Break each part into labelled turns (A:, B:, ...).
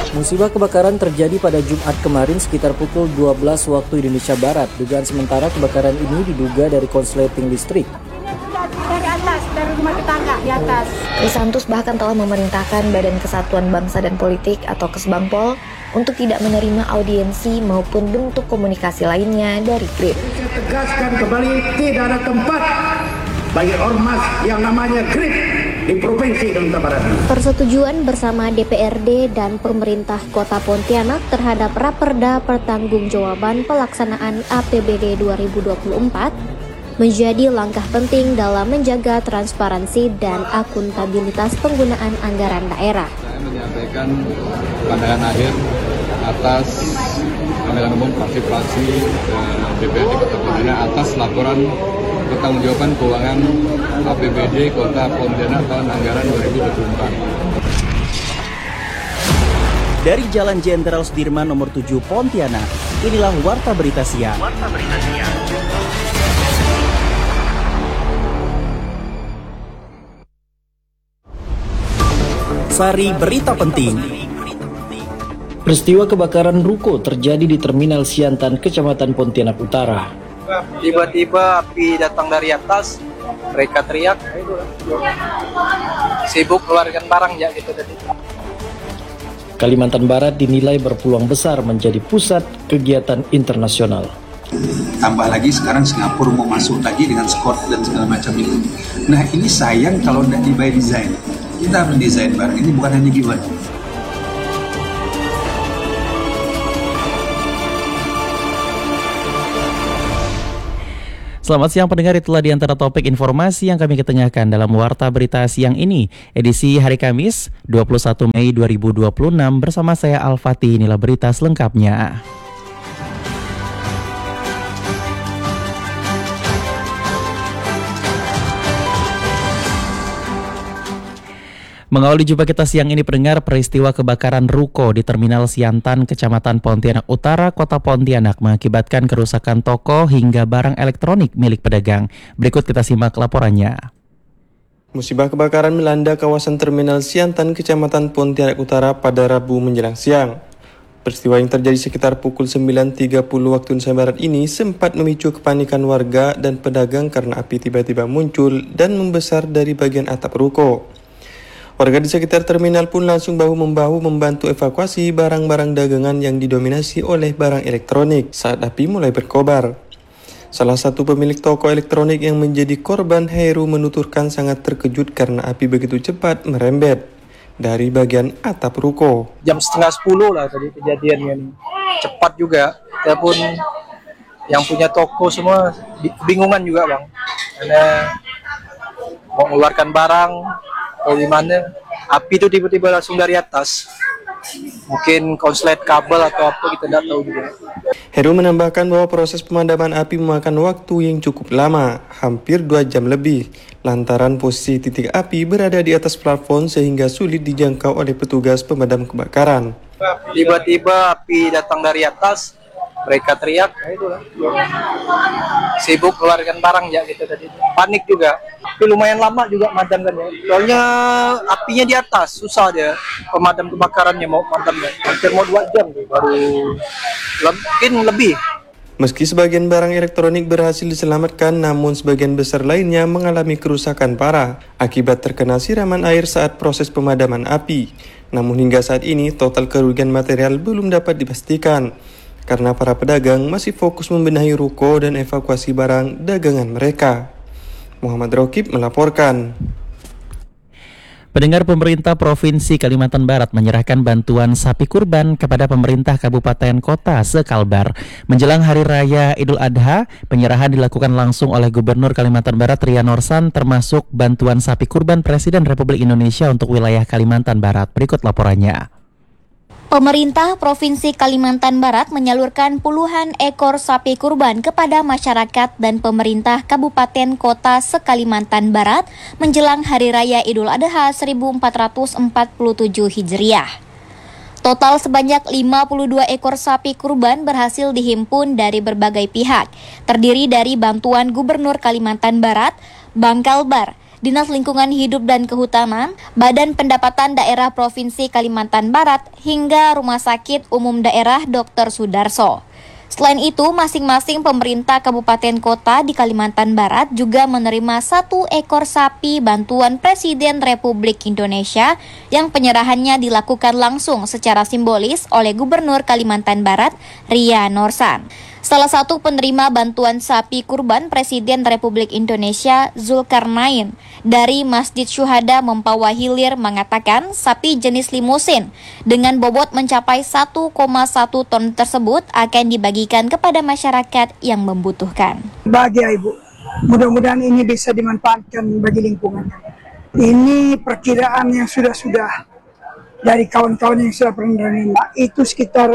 A: Musibah kebakaran terjadi pada Jumat kemarin sekitar pukul 12 waktu Indonesia Barat. Dugaan sementara kebakaran ini diduga dari konsleting listrik.
B: Dari atas, dari rumah tetangga di atas.
C: Krisantus bahkan telah memerintahkan Badan Kesatuan Bangsa dan Politik atau Kesbangpol untuk tidak menerima audiensi maupun bentuk komunikasi lainnya dari GRIP.
D: Saya tegaskan kembali, tidak ada tempat bagi ormas yang namanya GRIP di Provinsi Kalimantan Barat.
E: Persetujuan bersama DPRD dan pemerintah Kota Pontianak terhadap Raperda Pertanggungjawaban Pelaksanaan APBD 2024 menjadi langkah penting dalam menjaga transparansi dan akuntabilitas penggunaan anggaran daerah.
F: Saya menyampaikan pandangan akhir atas pandangan umum fraksi-fraksi DPRD Kota Pontianak atas laporan pertanggungjawaban keuangan APBD Kota Pontianak tahun anggaran 2024.
G: Dari Jalan Jenderal Sudirman nomor 7 Pontianak, inilah Warta Berita Siang. Sari Berita Penting.
A: Peristiwa kebakaran ruko terjadi di Terminal Siantan, Kecamatan Pontianak Utara.
H: Tiba-tiba api datang dari atas, mereka teriak, sibuk keluarkan barang ya gitu tadi.
A: Kalimantan Barat dinilai berpeluang besar menjadi pusat kegiatan internasional.
I: Tambah lagi sekarang Singapura mau masuk lagi dengan skor dan segala macam itu. Nah ini sayang kalau tidak di-by design. Kita harus desain barang ini, bukan hanya given.
J: Selamat siang pendengar, itulah di antara topik informasi yang kami ketengahkan dalam Warta Berita Siang ini, edisi hari Kamis 21 Mei 2026 bersama saya Al-Fatih. Inilah berita selengkapnya. Mengawali jumpa kita siang ini pendengar, peristiwa kebakaran ruko di Terminal Siantan, Kecamatan Pontianak Utara, Kota Pontianak mengakibatkan kerusakan toko hingga barang elektronik milik pedagang. Berikut kita simak laporannya.
K: Musibah kebakaran melanda kawasan Terminal Siantan, Kecamatan Pontianak Utara pada Rabu menjelang siang. Peristiwa yang terjadi sekitar pukul 9.30 waktu Indonesia Barat ini sempat memicu kepanikan warga dan pedagang karena api tiba-tiba muncul dan membesar dari bagian atap ruko. Warga di sekitar terminal pun langsung bahu-membahu membantu evakuasi barang-barang dagangan yang didominasi oleh barang elektronik saat api mulai berkobar. Salah satu pemilik toko elektronik yang menjadi korban, Heru, menuturkan sangat terkejut karena api begitu cepat merembet dari bagian atap ruko.
H: Jam 9:30 lah tadi kejadiannya nih. Cepat juga. Kita pun yang punya toko semua bingungan juga bang. Karena mau mengeluarkan barang atau gimana, api itu tiba-tiba langsung dari atas. Mungkin konslet kabel atau apa, kita tidak tahu juga.
K: Heru menambahkan bahwa proses pemadaman api memakan waktu yang cukup lama, hampir 2 jam lebih, lantaran posisi titik api berada di atas plafon sehingga sulit dijangkau oleh petugas pemadam kebakaran.
H: Tiba-tiba api datang dari atas, mereka teriak, sibuk keluarkan barang ya gitu tadi. Panik juga. Tapi lumayan lama juga madamkannya. Soalnya apinya di atas, susah dia pemadam kebakarannya mau padamnya. Hampir mau 2 jam tuh, baru mungkin lebih.
K: Meski sebagian barang elektronik berhasil diselamatkan, namun sebagian besar lainnya mengalami kerusakan parah akibat terkena siraman air saat proses pemadaman api. Namun hingga saat ini total kerugian material belum dapat dipastikan karena para pedagang masih fokus membenahi ruko dan evakuasi barang dagangan mereka. Muhammad Rokib melaporkan.
J: Pendengar, pemerintah Provinsi Kalimantan Barat menyerahkan bantuan sapi kurban kepada pemerintah kabupaten kota sekalbar. Menjelang Hari Raya Idul Adha, penyerahan dilakukan langsung oleh Gubernur Kalimantan Barat Rian Norsan, termasuk bantuan sapi kurban Presiden Republik Indonesia untuk wilayah Kalimantan Barat. Berikut laporannya.
E: Pemerintah Provinsi Kalimantan Barat menyalurkan puluhan ekor sapi kurban kepada masyarakat dan pemerintah Kabupaten Kota se-Kalimantan Barat menjelang Hari Raya Idul Adha 1447 Hijriah. Total sebanyak 52 ekor sapi kurban berhasil dihimpun dari berbagai pihak, terdiri dari bantuan Gubernur Kalimantan Barat, Bank Kalbar, Dinas Lingkungan Hidup dan Kehutanan, Badan Pendapatan Daerah Provinsi Kalimantan Barat, hingga Rumah Sakit Umum Daerah Dr. Sudarso. Selain itu, masing-masing pemerintah kabupaten kota di Kalimantan Barat juga menerima 1 ekor sapi bantuan Presiden Republik Indonesia yang penyerahannya dilakukan langsung secara simbolis oleh Gubernur Kalimantan Barat, Ria Norsan. Salah satu penerima bantuan sapi kurban Presiden Republik Indonesia, Zulkarnain, dari Masjid Syuhada Mempawah Hilir mengatakan sapi jenis limusin dengan bobot mencapai 1,1 ton tersebut akan dibagikan kepada masyarakat yang membutuhkan.
L: Bahagia Ibu, mudah-mudahan ini bisa dimanfaatkan bagi lingkungan. Ini perkiraan yang sudah dari kawan-kawan yang sudah pernah menerima, itu sekitar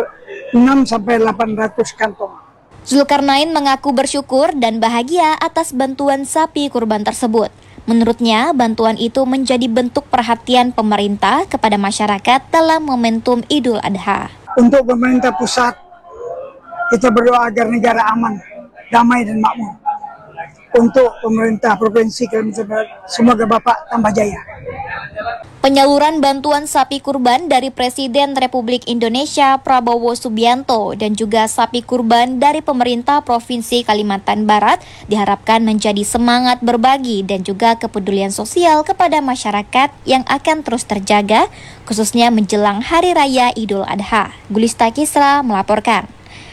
L: 6-800 kantong.
E: Zulkarnain mengaku bersyukur dan bahagia atas bantuan sapi kurban tersebut. Menurutnya, bantuan itu menjadi bentuk perhatian pemerintah kepada masyarakat dalam momentum Idul Adha.
L: Untuk pemerintah pusat, kita berdoa agar negara aman, damai dan makmur. Untuk pemerintah Provinsi Kalimantan Barat, semoga Bapak tambah jaya.
E: Penyaluran bantuan sapi kurban dari Presiden Republik Indonesia Prabowo Subianto dan juga sapi kurban dari pemerintah Provinsi Kalimantan Barat diharapkan menjadi semangat berbagi dan juga kepedulian sosial kepada masyarakat yang akan terus terjaga, khususnya menjelang Hari Raya Idul Adha. Gulista Kisra melaporkan.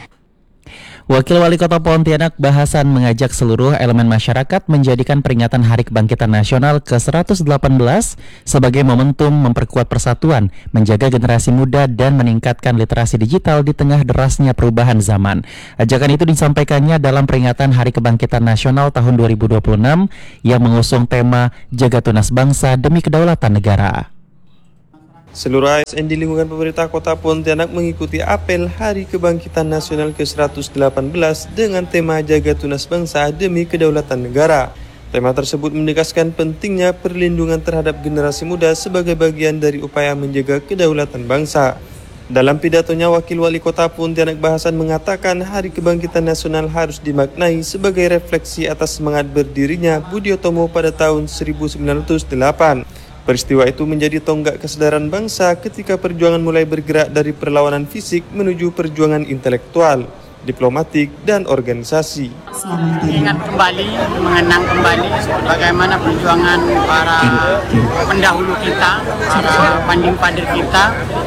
J: Wakil Wali Kota Pontianak Bahasan mengajak seluruh elemen masyarakat menjadikan peringatan Hari Kebangkitan Nasional ke-118 sebagai momentum memperkuat persatuan, menjaga generasi muda dan meningkatkan literasi digital di tengah derasnya perubahan zaman. Ajakan itu disampaikannya dalam peringatan Hari Kebangkitan Nasional tahun 2026 yang mengusung tema Jaga Tunas Bangsa Demi Kedaulatan Negara.
K: Seluruh ASN di lingkungan pemerintah Kota Pontianak mengikuti apel Hari Kebangkitan Nasional ke-118 dengan tema Jaga Tunas Bangsa Demi Kedaulatan Negara. Tema tersebut menegaskan pentingnya perlindungan terhadap generasi muda sebagai bagian dari upaya menjaga kedaulatan bangsa. Dalam pidatonya, Wakil Wali Kota Pontianak Bahasan mengatakan Hari Kebangkitan Nasional harus dimaknai sebagai refleksi atas semangat berdirinya Budi Utomo pada tahun 1908. Peristiwa itu menjadi tonggak kesadaran bangsa ketika perjuangan mulai bergerak dari perlawanan fisik menuju perjuangan intelektual, diplomatik, dan organisasi.
B: Ingat kembali, mengenang kembali bagaimana perjuangan para pendahulu kita, para panding-padir kita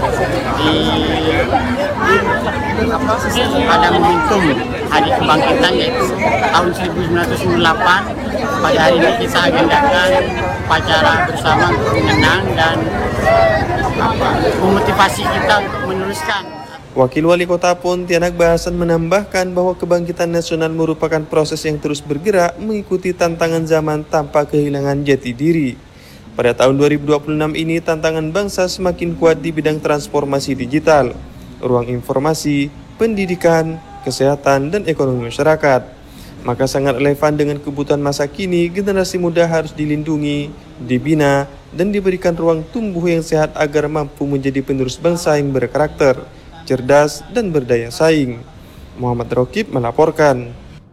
B: pada momentum Hari Kebangkitan yaitu tahun 1998. Pada hari ini kita agendakan upacara bersama untuk mengenang dan memotivasi kita untuk meneruskan.
K: Wakil Wali Kota Pontianak Bahasan menambahkan bahwa kebangkitan nasional merupakan proses yang terus bergerak mengikuti tantangan zaman tanpa kehilangan jati diri. Pada tahun 2026 ini tantangan bangsa semakin kuat di bidang transformasi digital, ruang informasi, pendidikan, kesehatan, dan ekonomi masyarakat. Maka sangat relevan dengan kebutuhan masa kini, generasi muda harus dilindungi, dibina, dan diberikan ruang tumbuh yang sehat agar mampu menjadi penerus bangsa yang berkarakter, cerdas, dan berdaya saing. Muhammad Rokib melaporkan.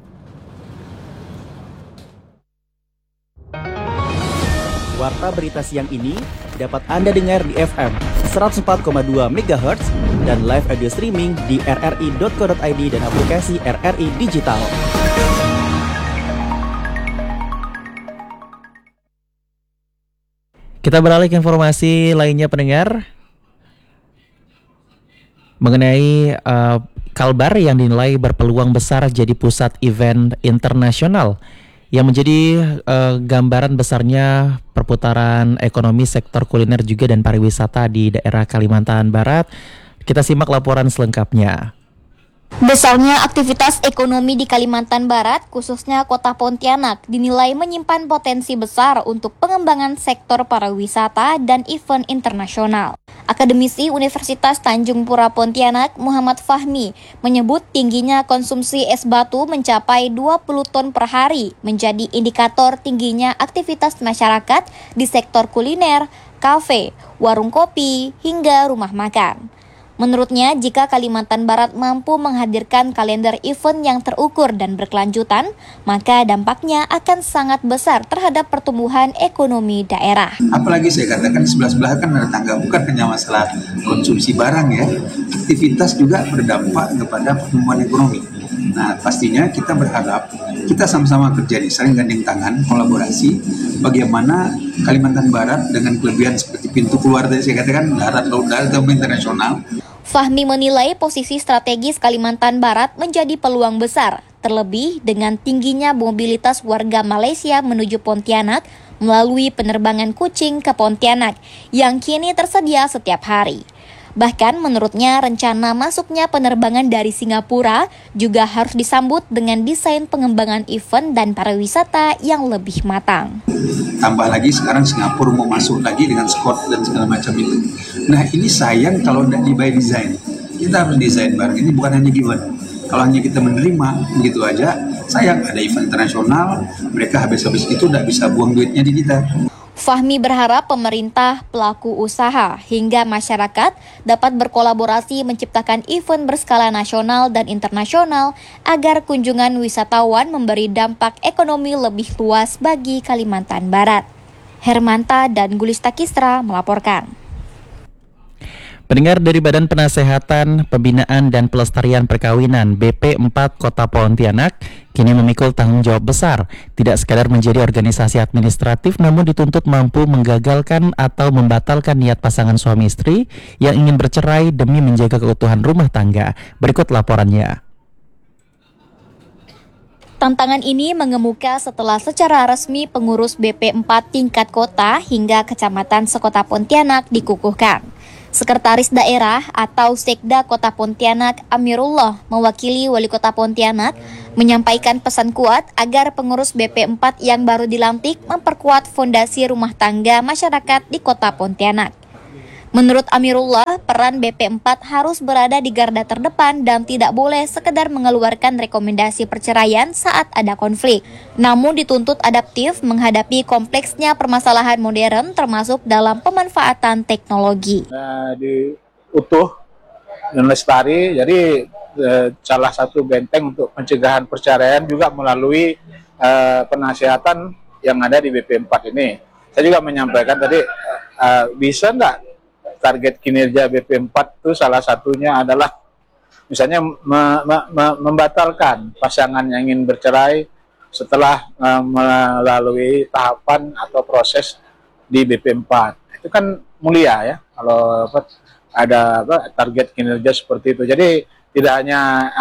G: Warta berita siang ini dapat Anda dengar di FM 104,2 MHz dan live audio streaming di rri.co.id dan aplikasi RRI Digital.
J: Kita beralih ke informasi lainnya pendengar mengenai Kalbar yang dinilai berpeluang besar jadi pusat event internasional yang menjadi gambaran besarnya perputaran ekonomi sektor kuliner juga dan pariwisata di daerah Kalimantan Barat. Kita simak laporan selengkapnya.
E: Besarnya aktivitas ekonomi di Kalimantan Barat, khususnya Kota Pontianak, dinilai menyimpan potensi besar untuk pengembangan sektor pariwisata dan event internasional. Akademisi Universitas Tanjung Pura Pontianak, Muhammad Fahmi, menyebut tingginya konsumsi es batu mencapai 20 ton per hari menjadi indikator tingginya aktivitas masyarakat di sektor kuliner, kafe, warung kopi, hingga rumah makan. Menurutnya, jika Kalimantan Barat mampu menghadirkan kalender event yang terukur dan berkelanjutan, maka dampaknya akan sangat besar terhadap pertumbuhan ekonomi daerah.
I: Apalagi saya katakan sebelah-sebelah kan ada tangga, bukan hanya masalah konsumsi barang ya, aktivitas juga berdampak kepada pertumbuhan ekonomi. Nah, pastinya kita berharap kita sama-sama kerja nih, saling gandeng tangan, kolaborasi, bagaimana Kalimantan Barat dengan kelebihan seperti pintu keluar dari saya katakan darat, laut, darat, dan internasional.
E: Fahmi menilai posisi strategis Kalimantan Barat menjadi peluang besar, terlebih dengan tingginya mobilitas warga Malaysia menuju Pontianak melalui penerbangan Kuching ke Pontianak yang kini tersedia setiap hari. Bahkan menurutnya rencana masuknya penerbangan dari Singapura juga harus disambut dengan desain pengembangan event dan pariwisata yang lebih matang.
I: Tambah lagi sekarang Singapura mau masuk lagi dengan skot dan segala macam itu. Nah ini sayang kalau tidak by design. Kita harus desain bareng, ini bukan hanya given. Kalau hanya kita menerima begitu aja, sayang ada event internasional, mereka habis-habis itu tidak bisa buang duitnya di kita.
E: Fahmi berharap pemerintah, pelaku usaha, hingga masyarakat dapat berkolaborasi menciptakan event berskala nasional dan internasional agar kunjungan wisatawan memberi dampak ekonomi lebih luas bagi Kalimantan Barat. Hermanta dan Gulista Kisra melaporkan.
J: Pendengar, dari Badan Penasehatan, Pembinaan dan Pelestarian Perkawinan BP4 Kota Pontianak kini memikul tanggung jawab besar, tidak sekadar menjadi organisasi administratif namun dituntut mampu menggagalkan atau membatalkan niat pasangan suami istri yang ingin bercerai demi menjaga keutuhan rumah tangga. Berikut laporannya.
E: Tantangan ini mengemuka setelah secara resmi pengurus BP4 tingkat kota hingga kecamatan sekota Pontianak dikukuhkan. Sekretaris Daerah atau Sekda Kota Pontianak Amirullah mewakili Wali Kota Pontianak menyampaikan pesan kuat agar pengurus BP4 yang baru dilantik memperkuat fondasi rumah tangga masyarakat di Kota Pontianak. Menurut Amirullah, peran BP4 harus berada di garda terdepan dan tidak boleh sekedar mengeluarkan rekomendasi perceraian saat ada konflik. Namun dituntut adaptif menghadapi kompleksnya permasalahan modern termasuk dalam pemanfaatan teknologi.
M: Utuh dan lestari, jadi salah satu benteng untuk pencegahan perceraian juga melalui penasihatan yang ada di BP4 ini. Saya juga menyampaikan tadi, bisa enggak target kinerja BP4 itu salah satunya adalah misalnya membatalkan pasangan yang ingin bercerai setelah melalui tahapan atau proses di BP4. Itu kan mulia ya kalau ada target kinerja seperti itu. Jadi tidak hanya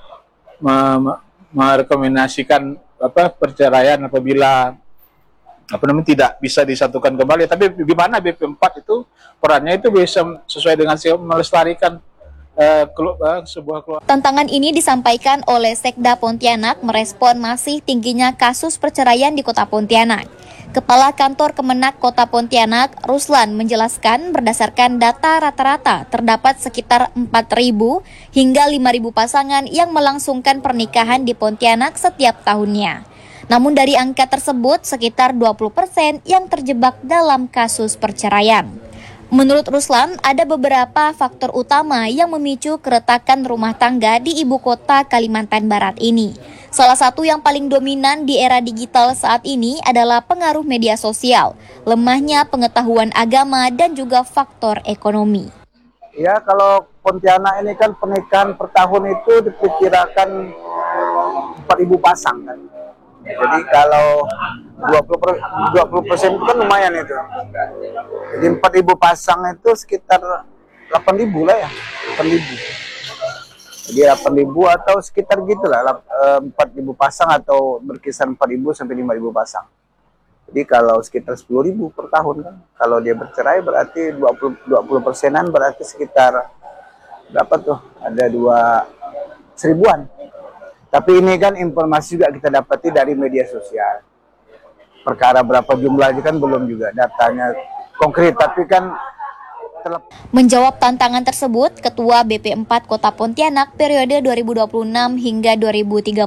M: merekomendasikan perceraian apabila tidak bisa disatukan kembali, tapi gimana BP4 itu perannya itu bisa sesuai dengan melestarikan sebuah keluarga.
E: Tantangan ini disampaikan oleh Sekda Pontianak merespon masih tingginya kasus perceraian di Kota Pontianak. Kepala Kantor Kemenak Kota Pontianak, Ruslan, menjelaskan berdasarkan data rata-rata terdapat sekitar 4.000 hingga 5.000 pasangan yang melangsungkan pernikahan di Pontianak setiap tahunnya. Namun dari angka tersebut, sekitar 20% yang terjebak dalam kasus perceraian. Menurut Ruslan, ada beberapa faktor utama yang memicu keretakan rumah tangga di ibu kota Kalimantan Barat ini. Salah satu yang paling dominan di era digital saat ini adalah pengaruh media sosial, lemahnya pengetahuan agama, dan juga faktor ekonomi.
M: Ya, kalau Pontianak ini kan pernikahan per tahun itu diperkirakan 4.000 pasang kan. Jadi kalau 20% itu kan lumayan itu. Jadi 4.000 pasang itu sekitar 8.000 lah ya, 8.000. Jadi 8.000 atau sekitar gitulah 4.000 pasang atau berkisar 4.000 sampai 5.000 pasang. Jadi kalau sekitar 10.000 per tahun kan. Kalau dia bercerai berarti 20%-an berarti sekitar berapa tuh? Ada 2.000-an. Tapi ini kan informasi juga kita dapati dari media sosial. Perkara berapa jumlahnya kan belum juga datanya konkret, tapi kan
E: menjawab tantangan tersebut, Ketua BP4 Kota Pontianak periode 2026 hingga 2031,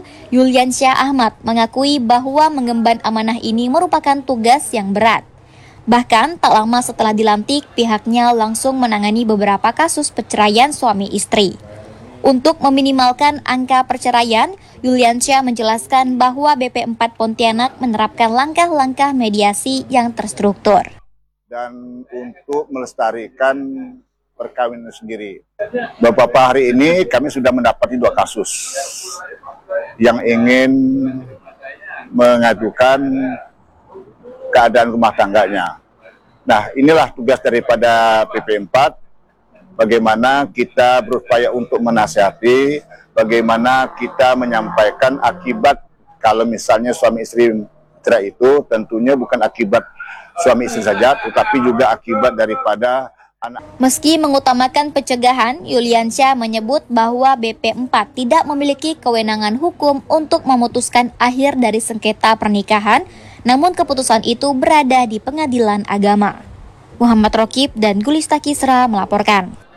E: Yuliansyah Ahmad mengakui bahwa mengemban amanah ini merupakan tugas yang berat. Bahkan tak lama setelah dilantik, pihaknya langsung menangani beberapa kasus perceraian suami istri. Untuk meminimalkan angka perceraian, Yuliansyah menjelaskan bahwa BP4 Pontianak menerapkan langkah-langkah mediasi yang terstruktur.
M: Dan untuk melestarikan perkawinan sendiri. Beberapa hari ini kami sudah mendapati 2 kasus yang ingin mengajukan keadaan rumah tangganya. Nah, inilah tugas daripada PP4, bagaimana kita berupaya untuk menasihati, bagaimana kita menyampaikan akibat kalau misalnya suami istri cerai itu tentunya bukan akibat suami istri saja, tetapi juga akibat daripada anak.
E: Meski mengutamakan pencegahan, Yuliansyah menyebut bahwa BP4 tidak memiliki kewenangan hukum untuk memutuskan akhir dari sengketa pernikahan, namun keputusan itu berada di pengadilan agama. Muhammad Rokib dan Gulista Kisra melaporkan.